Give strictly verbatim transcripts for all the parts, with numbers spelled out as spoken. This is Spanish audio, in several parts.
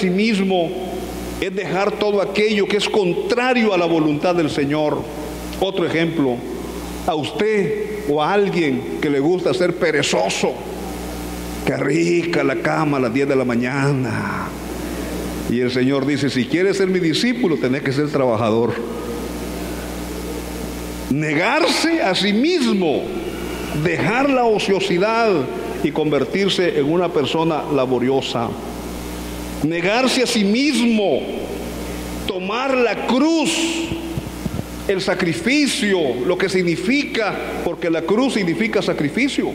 sí mismo es dejar todo aquello que es contrario a la voluntad del Señor. Otro ejemplo, a usted o a alguien que le gusta ser perezoso, que rica la cama a las diez de la mañana. Y el Señor dice, si quieres ser mi discípulo, tenés que ser trabajador. Negarse a sí mismo, dejar la ociosidad y convertirse en una persona laboriosa. Negarse a sí mismo, tomar la cruz, el sacrificio, lo que significa, porque la cruz significa sacrificio.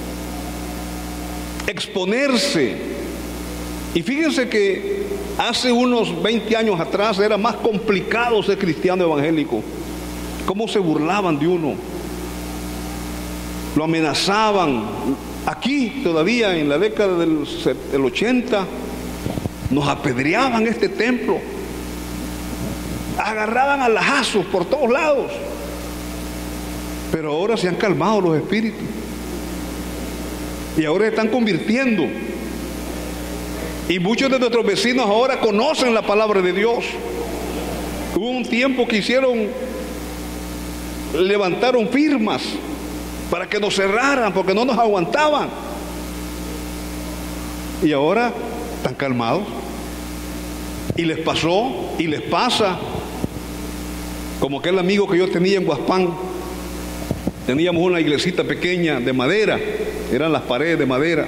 Exponerse. Y fíjense que hace unos veinte años atrás era más complicado ser cristiano evangélico. Cómo se burlaban de uno, lo amenazaban. Aquí todavía en la década del, del ochenta nos apedreaban este templo, agarraban a lajazos por todos lados. Pero ahora se han calmado los espíritus y ahora se están convirtiendo, y muchos de nuestros vecinos ahora conocen la palabra de Dios. Hubo un tiempo que hicieron levantaron firmas para que nos cerraran porque no nos aguantaban, y ahora están calmados. Y les pasó y les pasa como aquel amigo que yo tenía en Guaspán. Teníamos una iglesita pequeña de madera, eran las paredes de madera,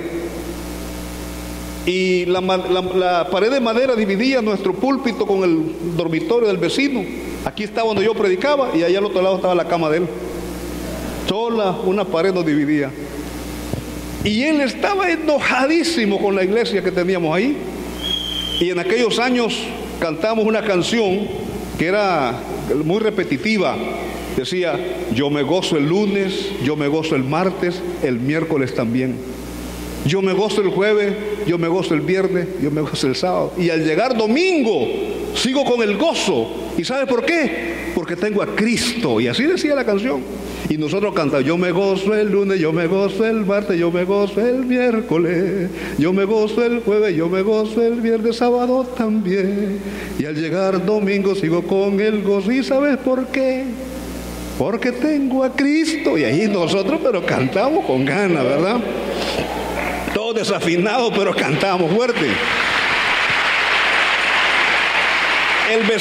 y la, la, la pared de madera dividía nuestro púlpito con el dormitorio del vecino. Aquí estaba donde yo predicaba y allá al otro lado estaba la cama de él. Sola una pared nos dividía. Y él estaba enojadísimo con la iglesia que teníamos ahí. Y en aquellos años cantamos una canción que era muy repetitiva. Decía, yo me gozo el lunes, yo me gozo el martes, el miércoles también. Yo me gozo el jueves, yo me gozo el viernes, yo me gozo el sábado. Y al llegar domingo, sigo con el gozo. ¿Y sabe por qué? Porque tengo a Cristo. Y así decía la canción. Y nosotros cantamos, yo me gozo el lunes, yo me gozo el martes, yo me gozo el miércoles, yo me gozo el jueves, yo me gozo el viernes, sábado también. Y al llegar domingo sigo con el gozo. ¿Y sabes por qué? Porque tengo a Cristo. Y ahí nosotros, pero cantamos con ganas, ¿verdad? Todos desafinados, pero cantamos fuerte. El